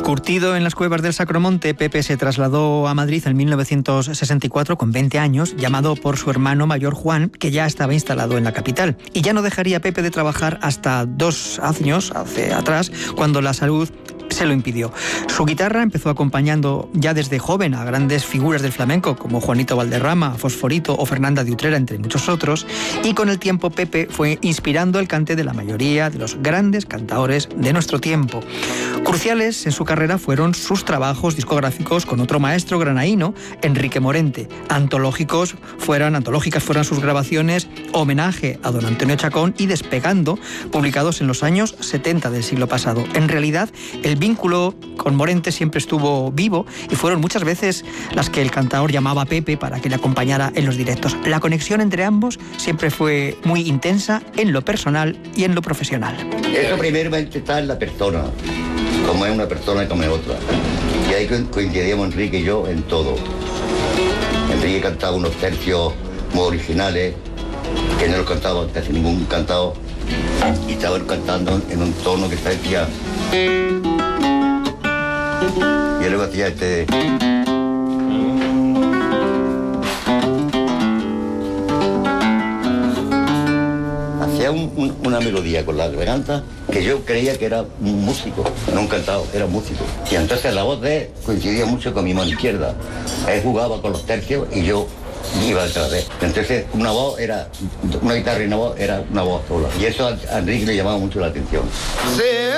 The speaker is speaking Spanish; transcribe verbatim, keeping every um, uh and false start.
Curtido en las cuevas del Sacromonte, Pepe se trasladó a Madrid en mil novecientos sesenta y cuatro con veinte años, llamado por su hermano mayor Juan, que ya estaba instalado en la capital. Y ya no dejaría Pepe de trabajar hasta dos años hace atrás, cuando la salud se lo impidió. Su guitarra empezó acompañando ya desde joven a grandes figuras del flamenco como Juanito Valderrama, Fosforito o Fernanda de Utrera, entre muchos otros, y con el tiempo Pepe fue inspirando el cante de la mayoría de los grandes cantaores de nuestro tiempo. Cruciales en su carrera fueron sus trabajos discográficos con otro maestro granaíno, Enrique Morente. Antológicos fueran, antológicas fueron sus grabaciones Homenaje a don Antonio Chacón y Despegando, publicados en los años setenta del siglo pasado. En realidad, el vínculo con Morente siempre estuvo vivo y fueron muchas veces las que el cantaor llamaba a Pepe para que le acompañara en los directos. La conexión entre ambos siempre fue muy intensa en lo personal y en lo profesional. Eso primero está en la persona, como es una persona y como es otra. Y ahí coincidíamos Enrique y yo en todo. Enrique cantaba unos tercios muy originales, que no los cantaba casi ningún cantado, y estaba cantando en un tono que se decía... Y luego hacía este... Hacía un, un, una melodía con la garganta que yo creía que era un músico, no un cantado, era un músico. Y entonces la voz de él coincidía mucho con mi mano izquierda. Él jugaba con los tercios y yo iba detrás de él. Entonces una voz era, una guitarra y una voz era una voz sola. Y eso a Enrique le llamaba mucho la atención. Sí.